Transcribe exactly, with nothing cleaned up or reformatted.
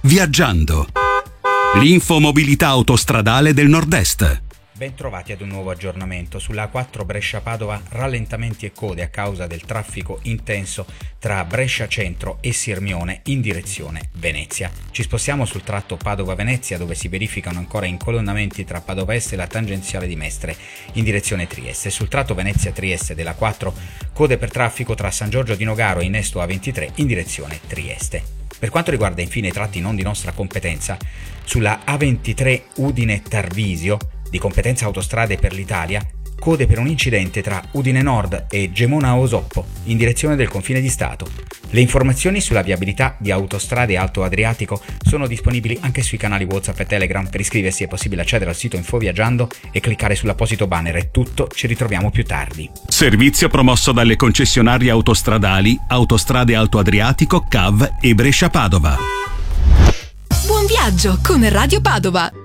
Viaggiando. L'info mobilità autostradale del Nord-Est. Bentrovati ad un nuovo aggiornamento. Sulla A quattro Brescia-Padova rallentamenti e code a causa del traffico intenso tra Brescia Centro e Sirmione in direzione Venezia. Ci spostiamo sul tratto Padova-Venezia, dove si verificano ancora incolonnamenti tra Padova Est e la tangenziale di Mestre in direzione Trieste. Sul tratto Venezia-Trieste della A quattro code per traffico tra San Giorgio di Nogaro e Innesto A ventitré in direzione Trieste. Per quanto riguarda infine i tratti non di nostra competenza, sulla A ventitré Udine-Tarvisio, di competenza Autostrade per l'Italia, code per un incidente tra Udine Nord e Gemona Osoppo, in direzione del confine di Stato. Le informazioni sulla viabilità di Autostrade Alto Adriatico sono disponibili anche sui canali WhatsApp e Telegram. Per iscriversi è possibile accedere al sito Info Viaggiando e cliccare sull'apposito banner. È tutto, ci ritroviamo più tardi. Servizio promosso dalle concessionarie autostradali Autostrade Alto Adriatico, C A V e Brescia Padova. Buon viaggio con Radio Padova!